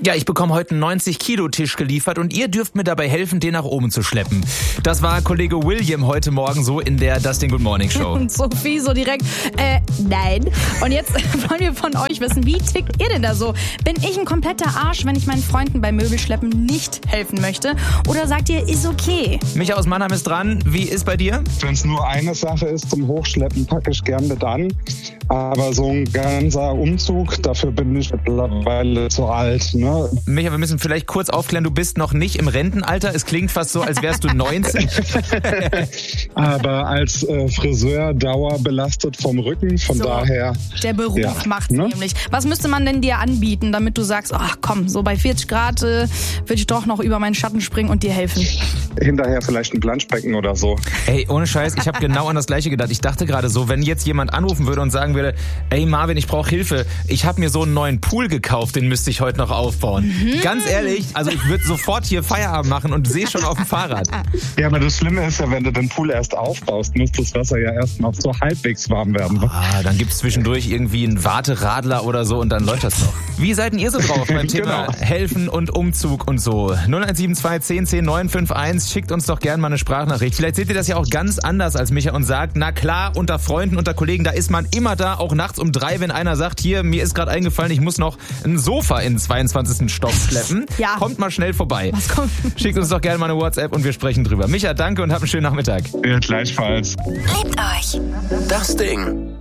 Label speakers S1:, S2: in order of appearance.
S1: Ja, ich bekomme heute einen 90-Kilo-Tisch geliefert und ihr dürft mir dabei helfen, den nach oben zu schleppen. Das war Kollege William heute Morgen so in der Dustin Good Morning Show.
S2: Und Sophie so direkt, nein. Und jetzt wollen wir von euch wissen, wie tickt ihr denn da so? Bin ich ein kompletter Arsch, wenn ich meinen Freunden beim Möbelschleppen nicht helfen möchte? Oder sagt ihr, ist okay?
S1: Micha aus Mannheim ist dran. Wie ist bei dir?
S3: Wenn es nur eine Sache ist zum Hochschleppen, packe ich gern mit an. Aber so ein ganzer Umzug, dafür bin ich mittlerweile zu alt. Ne?
S1: Micha, wir müssen vielleicht kurz aufklären, du bist noch nicht im Rentenalter. Es klingt fast so, als wärst du 19.
S3: Aber als Friseur dauerbelastet vom Rücken, von daher...
S2: Der Beruf macht's nämlich. Was müsste man denn dir anbieten, damit du sagst, ach komm, so bei 40 Grad würde ich doch noch über meinen Schatten springen und dir helfen?
S3: Hinterher vielleicht ein Planschbecken oder so.
S1: Ey, ohne Scheiß, ich habe genau an das Gleiche gedacht. Ich dachte gerade so, wenn jetzt jemand anrufen würde und sagen würde, ey Marvin, ich brauche Hilfe. Ich habe mir so einen neuen Pool gekauft, den müsste ich heute noch aufbauen. Ganz ehrlich, also ich würde sofort hier Feierabend machen und sehe schon auf dem Fahrrad.
S3: Ja, aber das Schlimme ist ja, wenn du den Pool erst aufbaust, muss das Wasser ja erst noch so halbwegs warm werden.
S1: Ah, dann gibt's zwischendurch irgendwie einen Warteradler oder so und dann läuft das noch. Wie seid denn ihr so drauf beim Thema Helfen und Umzug und so? 0172 10 10 951, schickt uns doch gerne mal eine Sprachnachricht. Vielleicht seht ihr das ja auch ganz anders als Micha und sagt, na klar, unter Freunden, unter Kollegen, da ist man immer da, auch nachts um 3, wenn einer sagt, hier, mir ist gerade eingefallen, ich muss noch ein Sofa in den 22. Stock schleppen.
S2: Ja.
S1: Kommt mal schnell vorbei.
S2: Was kommt?
S1: Schickt uns doch gerne mal eine WhatsApp und wir sprechen drüber. Micha, danke und habt einen schönen Nachmittag.
S3: Ja, gleichfalls.
S4: Liebt euch.
S5: Das Ding.